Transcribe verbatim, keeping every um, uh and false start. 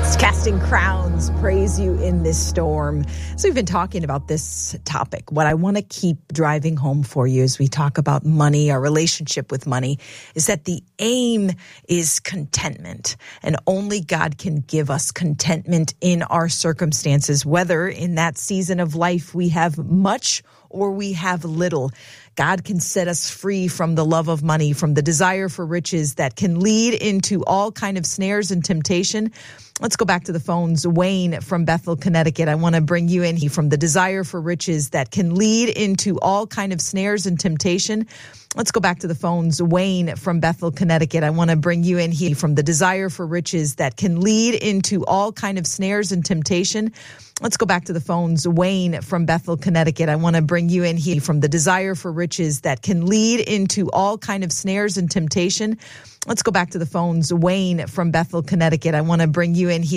Casting crowns, praise you in this storm. So we've been talking about this topic. What I want to keep driving home for you as we talk about money, our relationship with money, is that the aim is contentment. And only God can give us contentment in our circumstances, whether in that season of life we have much or we have little. God can set us free from the love of money, from the desire for riches that can lead into all kind of snares and temptation. Let's go back to the phones. Wayne from Bethel, Connecticut. I want to bring you in here from the desire for riches that can lead into all kind of snares and temptation. Let's go back to the phones. Wayne from Bethel, Connecticut. I want to bring you in here from the desire for riches that can lead into all kind of snares and temptation. Let's go back to the phones. Wayne from Bethel, Connecticut. I want to bring you in here from the desire for riches that can lead into all kind of snares and temptation. Let's go back to the phones. Wayne from Bethel, Connecticut. I want to bring you in here.